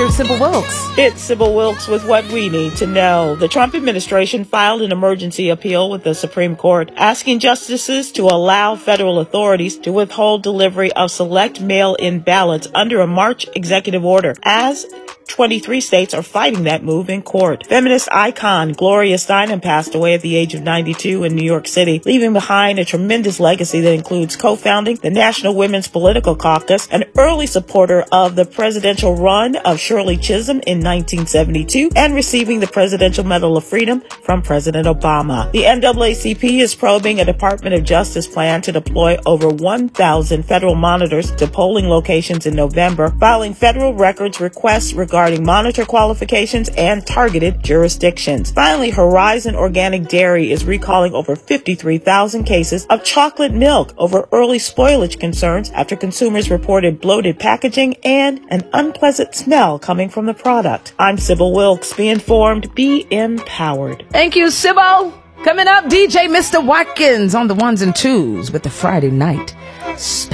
I'm Sybil Wilkes. It's Sybil Wilkes with what we need to know. The Trump administration filed an emergency appeal with the Supreme Court asking justices to allow federal authorities to withhold delivery of select mail-in ballots under a March executive order, as 23 states are fighting that move in court. Feminist icon Gloria Steinem passed away at the age of 92 in New York City, leaving behind a tremendous legacy that includes co-founding the National Women's Political Caucus, an early supporter of the presidential run of Shirley Chisholm in 1972, and receiving the Presidential Medal of Freedom from President Obama. The NAACP is probing a Department of Justice plan to deploy over 1,000 federal monitors to polling locations in November, filing federal records requests regarding monitor qualifications and targeted jurisdictions. Finally, Horizon Organic Dairy is recalling over 53,000 cases of chocolate milk over early spoilage concerns after consumers reported bloated packaging and an unpleasant smell coming from the product. I'm Sybil Wilkes. Be informed, be empowered. Thank you, Sybil. Coming up, DJ Mr. Watkins on the ones and twos with the Friday night